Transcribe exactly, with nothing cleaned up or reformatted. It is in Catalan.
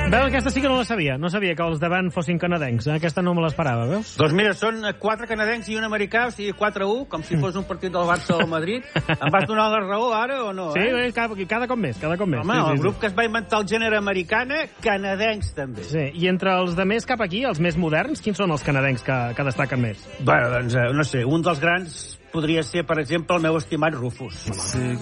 Veus, aquesta sí que no la sabia. No sabia que els davant fossin canadencs. Aquesta no me l'esperava, veus? Doncs mira, són quatre canadencs i un americà, o sigui, quatre a u, com si fos un partit del Barça o del Madrid. Em vas donar la raó ara o no? Sí, eh? cada, cada cop més, cada cop més. Home, sí, sí, el sí. grup que es va inventar el gènere americana, canadencs també. Sí, i entre els de més cap aquí, els més moderns, quins són els canadencs que, que destaquen més? Bueno, doncs, eh, no sé, un dels grans podria ser, per exemple, el meu estimat Rufus.